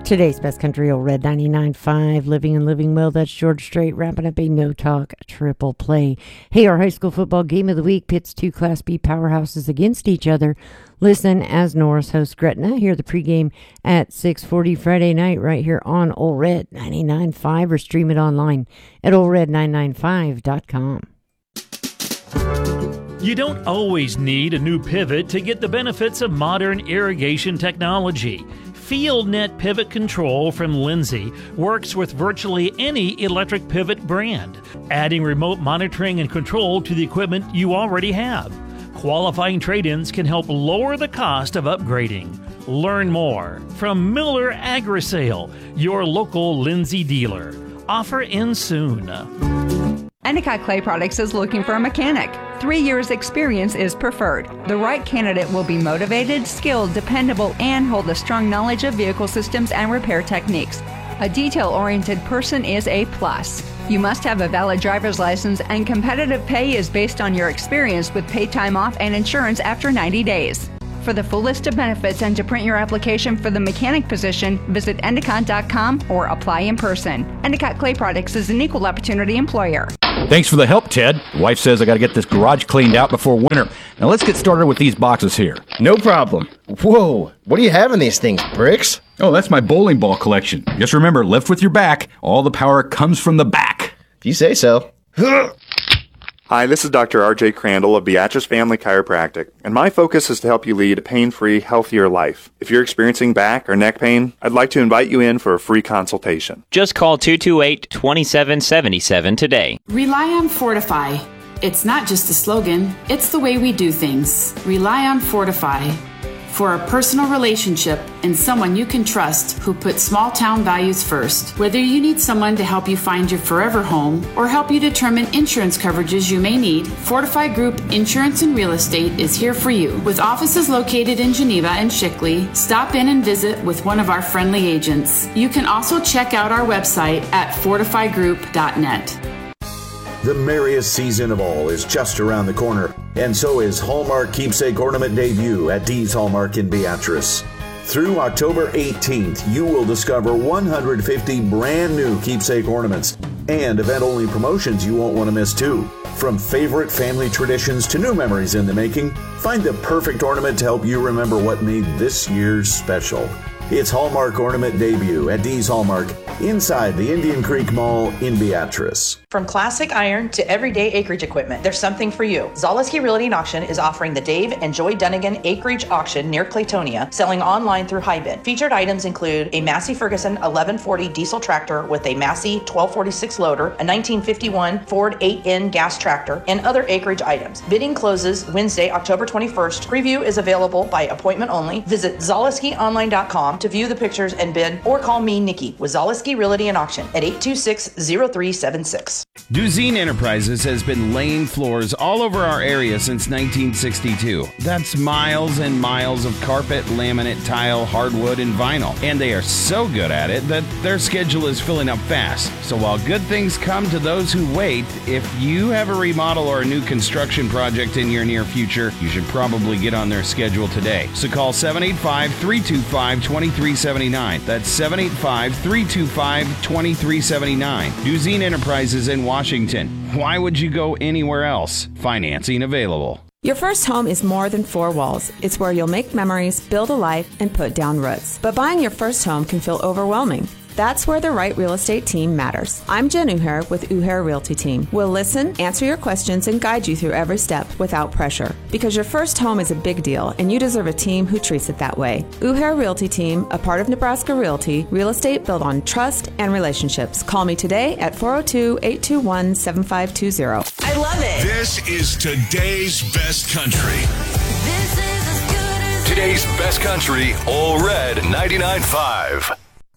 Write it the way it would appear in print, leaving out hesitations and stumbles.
Today's Best Country, Old Red 99.5, Living and Living Well. That's George Strait wrapping up a no-talk triple play. Hey, our high school football game of the week pits two Class B powerhouses against each other. Listen as Norris hosts Gretna. Hear the pregame at 6:40 Friday night right here on Old Red 99.5 or stream it online at oldred995.com. You don't always need a new pivot to get the benefits of modern irrigation technology. FieldNet Pivot Control from Lindsay works with virtually any electric pivot brand, adding remote monitoring and control to the equipment you already have. Qualifying trade-ins can help lower the cost of upgrading. Learn more from Miller AgriSale, your local Lindsay dealer. Offer ends soon. Endicott Clay Products is looking for a mechanic. 3 years experience is preferred. The right candidate will be motivated, skilled, dependable, and hold a strong knowledge of vehicle systems and repair techniques. A detail-oriented person is a plus. You must have a valid driver's license, and competitive pay is based on your experience with paid time off and insurance after 90 days. For the full list of benefits and to print your application for the mechanic position, visit Endicott.com or apply in person. Endicott Clay Products is an equal opportunity employer. Thanks for the help, Ted. Wife says I got to get this garage cleaned out before winter. Now let's get started with these boxes here. No problem. Whoa, what do you have in these things, bricks? Oh, that's my bowling ball collection. Just remember, lift with your back. All the power comes from the back. If you say so. Hi, this is Dr. R.J. Crandall of Beatrice Family Chiropractic, and my focus is to help you lead a pain-free, healthier life. If you're experiencing back or neck pain, I'd like to invite you in for a free consultation. Just call 228-2777 today. Rely on Fortify. It's not just a slogan, it's the way we do things. Rely on Fortify. For a personal relationship and someone you can trust who puts small town values first. Whether you need someone to help you find your forever home or help you determine insurance coverages you may need, Fortify Group Insurance and Real Estate is here for you. With offices located in Geneva and Shickley, stop in and visit with one of our friendly agents. You can also check out our website at fortifygroup.net. The merriest season of all is just around the corner, and so is Hallmark Keepsake Ornament Debut at Dee's Hallmark in Beatrice. Through October 18th, you will discover 150 brand new keepsake ornaments and event-only promotions you won't want to miss too. From favorite family traditions to new memories in the making, find the perfect ornament to help you remember what made this year's special. It's Hallmark Ornament Debut at Dee's Hallmark inside the Indian Creek Mall in Beatrice. From classic iron to everyday acreage equipment, there's something for you. Zaleski Realty and Auction is offering the Dave and Joy Dunnigan Acreage Auction near Claytonia, selling online through HiBid. Featured items include a Massey Ferguson 1140 diesel tractor with a Massey 1246 loader, a 1951 Ford 8N gas tractor, and other acreage items. Bidding closes Wednesday, October 21st. Preview is available by appointment only. Visit ZaleskiOnline.com to view the pictures and bid, or call me, Nikki, with Zaleski Realty and Auction at 826-0376. Duzine Enterprises has been laying floors all over our area since 1962. That's miles and miles of carpet, laminate, tile, hardwood, and vinyl. And they are so good at it that their schedule is filling up fast. So while good things come to those who wait, if you have a remodel or a new construction project in your near future, you should probably get on their schedule today. So call 785-325-2379. That's 785-325-2379. Duzine Enterprises in Washington. Why would you go anywhere else? Financing available. Your first home is more than four walls. It's where you'll make memories, build a life, and put down roots. But buying your first home can feel overwhelming. That's where the right real estate team matters. I'm Jen Uher with Uher Realty Team. We'll listen, answer your questions, and guide you through every step without pressure. Because your first home is a big deal, and you deserve a team who treats it that way. Uher Realty Team, a part of Nebraska Realty, real estate built on trust and relationships. Call me today at 402-821-7520. I love it. This is today's best country. This is as good as Today's best country, All Red 99.5.